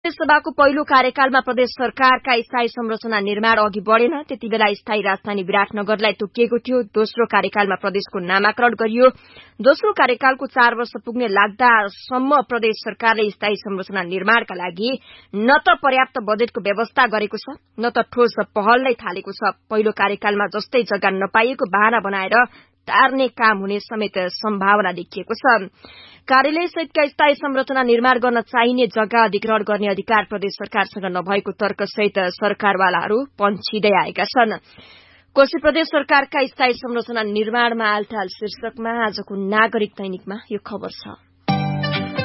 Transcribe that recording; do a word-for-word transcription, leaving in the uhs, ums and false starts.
सभाको पहिलो कार्यकालमा प्रदेश सरकारका स्थायी संरचना निर्माण अघि बढ़ेन। त्यतिबेला स्थायी राजधानी विराटनगरलाई तोकिएको थियो। दोस्रो कार्यकालमा प्रदेशको नामाकरण गरियो। दोस्रो कार्यकालको चार वर्ष पुग्ने लाग्दासम्म प्रदेश सरकारले स्थायी संरचना निर्माणका लागि न त पर्याप्त बजेटको व्यवस्था गरेको छ, न त ठोस पहल नै थालेको छ। पहिलो कार्यकालमा जस्तै जग्गा नपाइएको बहाना बनाएर टार्ने काम हुने समेत सम्भावना देखिएको छ। कार्यालय सहितका स्थायी संरचना निर्माण गर्न चाहिने जग्गा अधिग्रहण गर्ने अधिकार प्रदेश सरकारसँग नभएको तर्कसहित सरकारवालाहरू पन्छिँदै आएका छन्। कोशी प्रदेश सरकारका स्थायी संरचना निर्माणमा आलटाल शीर्षकमा आजको नागरिक दैनिकमा यो खबर छ।